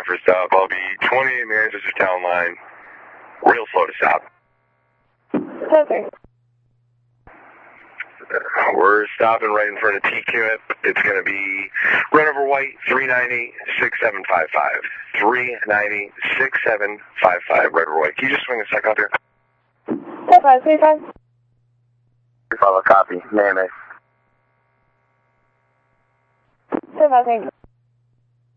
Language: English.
time for a stop. I'll be 20 in Manchester Town Line. Real slow to stop. Okay. We're stopping right in front of TQIP. It's going to be run over white, 390-6755. 390-6755, right over white. Can you just swing a sec out there? 535. Follow copy. Name it. 535.